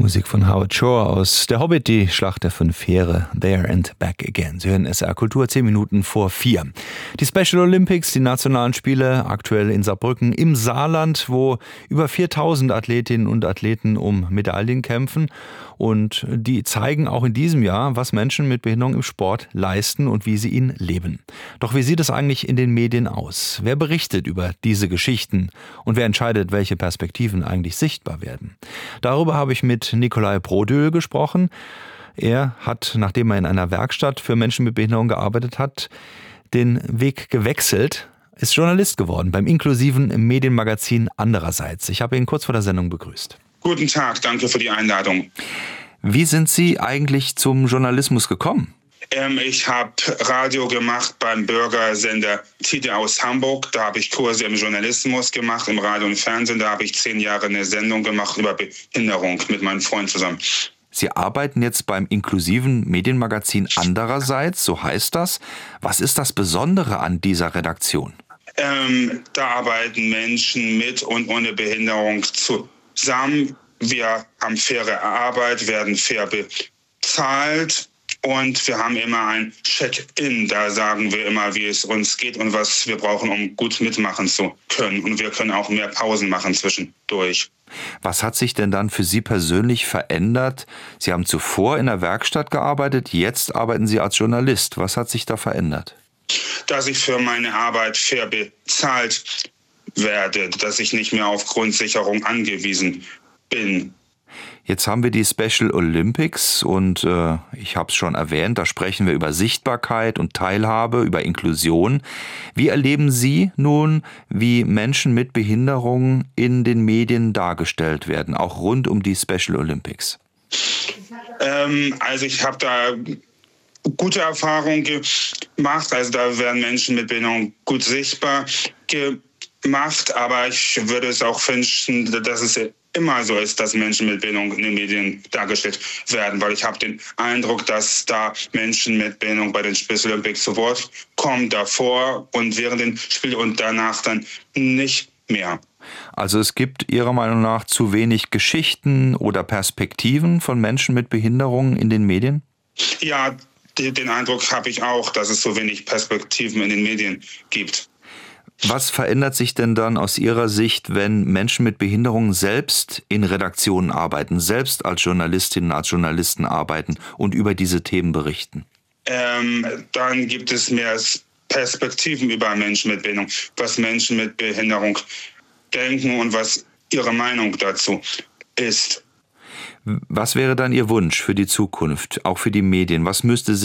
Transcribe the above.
Musik von Howard Shore aus Der Hobbit, die Schlacht der 5 Heere, There and Back Again. Sie hören SR Kultur 10 Minuten vor 4. Die Special Olympics, die nationalen Spiele, aktuell in Saarbrücken im Saarland, wo über 4000 Athletinnen und Athleten um Medaillen kämpfen. Und die zeigen auch in diesem Jahr, was Menschen mit Behinderung im Sport leisten und wie sie ihn leben. Doch wie sieht es eigentlich in den Medien aus? Wer berichtet über diese Geschichten? Und wer entscheidet, welche Perspektiven eigentlich sichtbar werden? Darüber habe ich mit Nikolai Brodöhl gesprochen. Er hat, nachdem er in einer Werkstatt für Menschen mit Behinderung gearbeitet hat, den Weg gewechselt, ist Journalist geworden beim inklusiven Medienmagazin Andererseits. Ich habe ihn kurz vor der Sendung begrüßt. Guten Tag, danke für die Einladung. Wie sind Sie eigentlich zum Journalismus gekommen? Ich habe Radio gemacht beim Bürgersender Tide aus Hamburg. Da habe ich Kurse im Journalismus gemacht, im Radio und Fernsehen. Da habe ich 10 Jahre eine Sendung gemacht über Behinderung mit meinem Freund zusammen. Sie arbeiten jetzt beim inklusiven Medienmagazin Andererseits, so heißt das. Was ist das Besondere an dieser Redaktion? Da arbeiten Menschen mit und ohne Behinderung zusammen. Wir haben faire Arbeit, werden fair bezahlt. Und wir haben immer ein Check-in, da sagen wir immer, wie es uns geht und was wir brauchen, um gut mitmachen zu können. Und wir können auch mehr Pausen machen zwischendurch. Was hat sich denn dann für Sie persönlich verändert? Sie haben zuvor in der Werkstatt gearbeitet, jetzt arbeiten Sie als Journalist. Was hat sich da verändert? Dass ich für meine Arbeit fair bezahlt werde, dass ich nicht mehr auf Grundsicherung angewiesen bin. Jetzt haben wir die Special Olympics und ich habe es schon erwähnt, da sprechen wir über Sichtbarkeit und Teilhabe, über Inklusion. Wie erleben Sie nun, wie Menschen mit Behinderungen in den Medien dargestellt werden, auch rund um die Special Olympics? Also ich habe da gute Erfahrungen gemacht. Also da werden Menschen mit Behinderung gut sichtbar gemacht, aber ich würde es auch wünschen, dass es immer so ist, dass Menschen mit Behinderung in den Medien dargestellt werden, weil ich habe den Eindruck, dass da Menschen mit Behinderung bei den Special Olympics zu Wort kommen, davor und während den Spielen und danach dann nicht mehr. Also es gibt Ihrer Meinung nach zu wenig Geschichten oder Perspektiven von Menschen mit Behinderungen in den Medien? Ja, den Eindruck habe ich auch, dass es so wenig Perspektiven in den Medien gibt. Was verändert sich denn dann aus Ihrer Sicht, wenn Menschen mit Behinderungen selbst in Redaktionen arbeiten, selbst als Journalistinnen, als Journalisten arbeiten und über diese Themen berichten? Dann gibt es mehr Perspektiven über Menschen mit Behinderung, was Menschen mit Behinderung denken und was ihre Meinung dazu ist. Was wäre dann Ihr Wunsch für die Zukunft, auch für die Medien? Was müsste